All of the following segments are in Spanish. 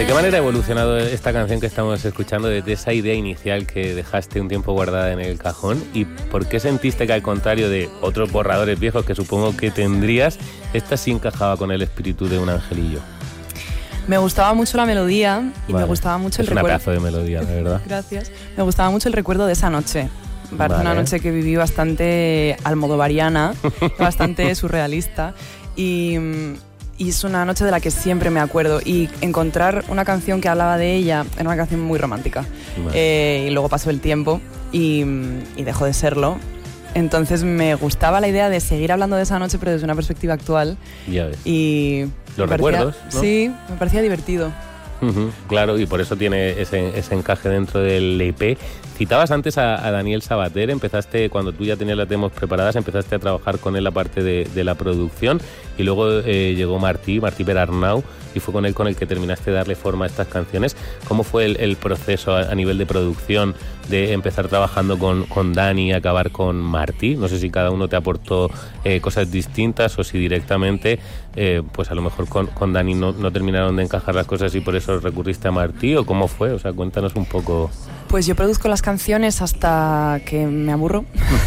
¿De qué manera ha evolucionado esta canción que estamos escuchando desde esa idea inicial que dejaste un tiempo guardada en el cajón? ¿Y por qué sentiste que, al contrario de otros borradores viejos que supongo que tendrías, esta sí encajaba con el espíritu de Un Angelillo? Me gustaba mucho la melodía y me gustaba mucho el recuerdo. Es una pedazo de melodía, de verdad. Gracias. Me gustaba mucho el recuerdo de esa noche. Parece una noche que viví bastante almodovariana, bastante surrealista y es una noche de la que siempre me acuerdo, y encontrar una canción que hablaba de ella era una canción muy romántica. Y luego pasó el tiempo y dejó de serlo. Entonces me gustaba la idea de seguir hablando de esa noche, pero desde una perspectiva actual. Ya ves. Y los recuerdos, ¿no? Sí, me parecía divertido. Claro, y por eso tiene ese encaje dentro del EP. Citabas antes a Daniel Sabater, empezaste, cuando tú ya tenías las demos preparadas, empezaste a trabajar con él la parte de la producción, y luego llegó Martí Perarnau, y fue con él con el que terminaste de darle forma a estas canciones. ¿Cómo fue el proceso a nivel de producción de empezar trabajando con Dani y acabar con Martí? No sé si cada uno te aportó cosas distintas o si directamente, pues a lo mejor con Dani no terminaron de encajar las cosas y por eso recurriste a Martí, o cómo fue, o sea, cuéntanos un poco. Pues yo produzco las canciones hasta que me aburro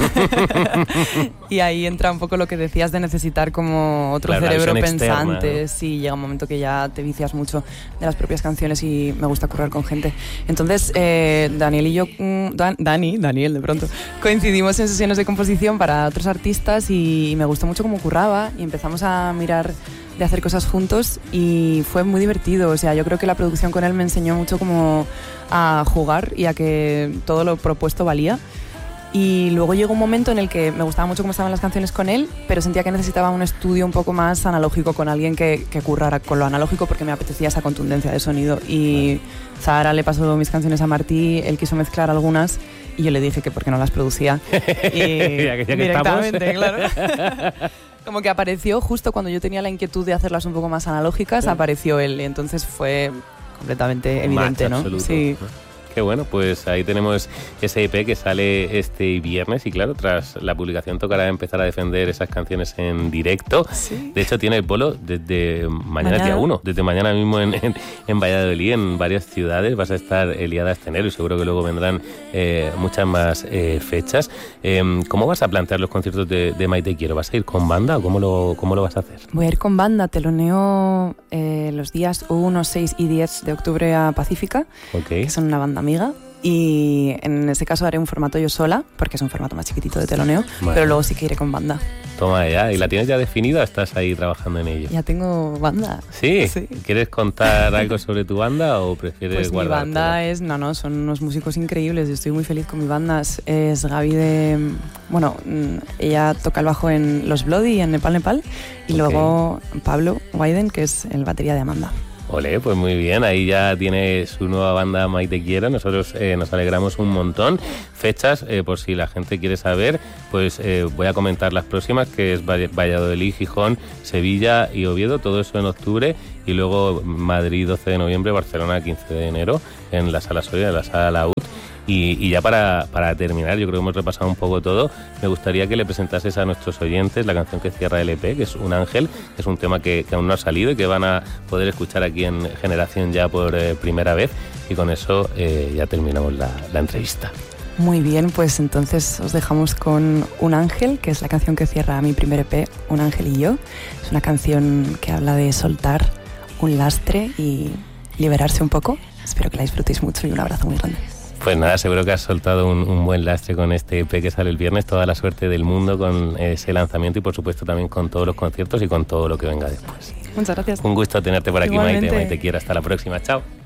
y ahí entra un poco lo que decías de necesitar como otro cerebro pensante, ¿no? Sí, llega un momento que ya te vicias mucho de las propias canciones y me gusta currar con gente. Entonces Daniel y yo, Daniel de pronto, coincidimos en sesiones de composición para otros artistas y me gustó mucho cómo curraba y empezamos a mirar de hacer cosas juntos y fue muy divertido. O sea, yo creo que la producción con él me enseñó mucho como a jugar y a que todo lo propuesto valía. Y luego llegó un momento en el que me gustaba mucho cómo estaban las canciones con él, pero sentía que necesitaba un estudio un poco más analógico, con alguien que currara con lo analógico, porque me apetecía esa contundencia de sonido. Y Zahara le pasó mis canciones a Martí, él quiso mezclar algunas y yo le dije que por qué no las producía. Y ya que directamente, claro. Como que apareció justo cuando yo tenía la inquietud de hacerlas un poco más analógicas, apareció él, y entonces fue completamente evidente, ¿no? Absoluto. Sí. Qué bueno, pues ahí tenemos ese EP que sale este viernes y claro, tras la publicación tocará empezar a defender esas canciones en directo. Sí. De hecho, tiene el bolo desde mañana día 1, desde mañana mismo en Valladolid, en varias ciudades. Vas a estar liada este enero y seguro que luego vendrán muchas más fechas. ¿Cómo vas a plantear los conciertos de Maite Quiero? ¿Vas a ir con banda o cómo lo vas a hacer? Voy a ir con banda, teloneo los días 1, 6 y 10 de octubre a Pacífica, que son una banda amiga, y en ese caso haré un formato yo sola, porque es un formato más chiquitito de teloneo, pero luego sí que iré con banda. Toma ya, ¿y la tienes ya definida o estás ahí trabajando en ello? Ya tengo banda. ¿Sí? ¿Quieres contar algo sobre tu banda o prefieres guardar? Mi banda son unos músicos increíbles, yo estoy muy feliz con mi banda. Es Gaby ella toca el bajo en Los Bloody, en Nepal, y luego Pablo Wyden, que es el batería de Amanda. Olé, pues muy bien, ahí ya tiene su nueva banda Maite Quiero, nosotros nos alegramos un montón. Fechas, por si la gente quiere saber, pues voy a comentar las próximas, que es Valladolid, Gijón, Sevilla y Oviedo, todo eso en octubre, y luego Madrid 12 de noviembre, Barcelona 15 de enero, en la Sala Soria, en la Sala Laúd. Y ya para terminar, yo creo que hemos repasado un poco todo, me gustaría que le presentases a nuestros oyentes la canción que cierra el EP, que es Un Ángel, que es un tema que aún no ha salido y que van a poder escuchar aquí en Generación Ya por primera vez, y con eso ya terminamos la entrevista. Muy bien, pues entonces os dejamos con Un Ángel, que es la canción que cierra mi primer EP, Un Ángel y Yo. Es una canción que habla de soltar un lastre y liberarse un poco. Espero que la disfrutéis mucho y un abrazo muy grande. Pues nada, seguro que has soltado un buen lastre con este EP que sale el viernes. Toda la suerte del mundo con ese lanzamiento y por supuesto también con todos los conciertos y con todo lo que venga después. Muchas gracias. Un gusto tenerte por aquí. Igualmente. Maite Quiero. Hasta la próxima. Chao.